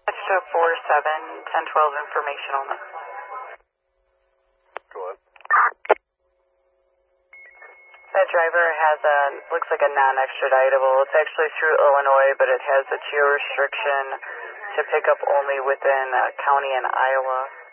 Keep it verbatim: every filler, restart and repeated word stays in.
Extra four seven ten twelve information only. Go ahead. That driver has a, looks like a non-extraditable. It's actually through Illinois, but it has a geo restriction to pick up only within a county in Iowa.